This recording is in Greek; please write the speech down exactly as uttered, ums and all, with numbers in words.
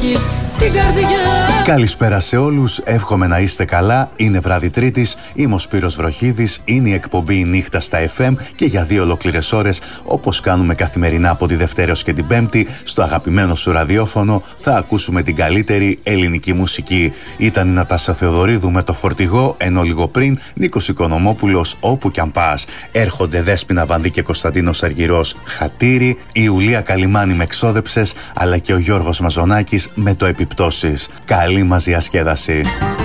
έχεις την καρδιά. Καλησπέρα σε όλους, εύχομαι να είστε καλά. Είναι βράδυ Τρίτης, είμαι ο Σπύρος Βροχίδης, είναι η εκπομπή η Νύχτα στα εφ εμ και για δύο ολόκληρες ώρες, όπως κάνουμε καθημερινά από τη Δευτέρα έως και την Πέμπτη, στο αγαπημένο σου ραδιόφωνο θα ακούσουμε την καλύτερη ελληνική μουσική. Ήταν η Νατάσα Θεοδωρίδου με το Φορτηγό, ενώ λίγο πριν Νίκος Οικονομόπουλος, Όπου κι αν πας. Έρχονται Δέσποινα Βανδύ και Κωνσταντίνος Αργυρός, Χατήρι, η Ιουλία Καλιμάνη με Ξόδεψες, αλλά και ο Γιώργος Μαζονάκης με το Επιπτώσεις. Καλή μας διασκέδαση.